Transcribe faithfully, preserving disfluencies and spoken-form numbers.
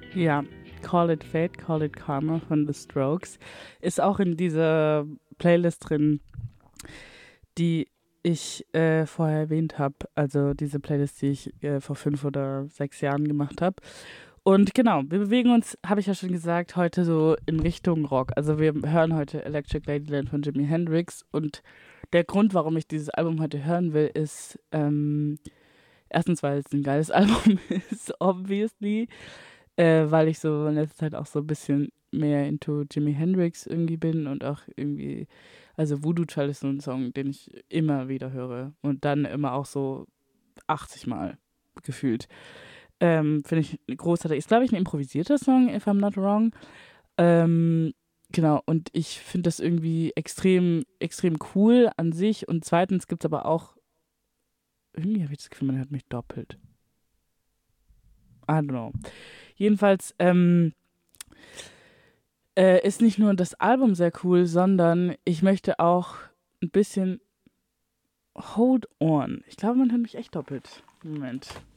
Ja, Call It Fate, Call It Karma von The Strokes ist auch in dieser Playlist drin, die ich äh, vorher erwähnt habe. Also diese Playlist, die ich äh, vor fünf oder sechs Jahren gemacht habe. Und genau, wir bewegen uns, habe ich ja schon gesagt, heute so in Richtung Rock. Also wir hören heute Electric Ladyland von Jimi Hendrix. Und der Grund, warum ich dieses Album heute hören will, ist ähm, erstens, weil es ein geiles Album ist, obviously. Äh, weil ich so in letzter Zeit auch so ein bisschen mehr into Jimi Hendrix irgendwie bin und auch irgendwie, also Voodoo Child ist so ein Song, den ich immer wieder höre und dann immer auch so achtzig Mal gefühlt. Ähm, finde ich großartig. Ist, glaube ich, ein improvisierter Song, if I'm not wrong. Ähm, genau, und ich finde das irgendwie extrem, extrem cool an sich. Und zweitens gibt es aber auch, irgendwie habe ich das Gefühl, man hört mich doppelt. I don't know. Jedenfalls, ähm, äh, ist nicht nur das Album sehr cool, sondern ich möchte auch ein bisschen Hold On. Ich glaube, man hört mich echt doppelt. Moment.